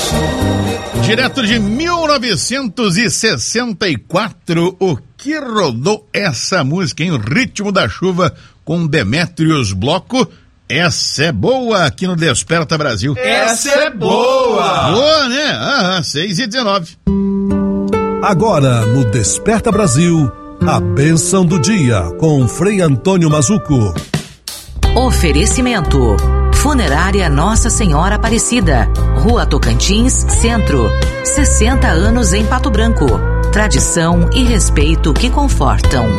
Direto de 1964, o que rodou essa música em Ritmo da Chuva com Demétrios Bloco? Essa é boa aqui no Desperta Brasil. Essa é boa! Boa, né? 6h19. Agora no Desperta Brasil, a bênção do dia com Frei Antônio Mazuco. Oferecimento: Funerária Nossa Senhora Aparecida, Rua Tocantins, Centro. 60 anos em Pato Branco. Tradição e respeito que confortam.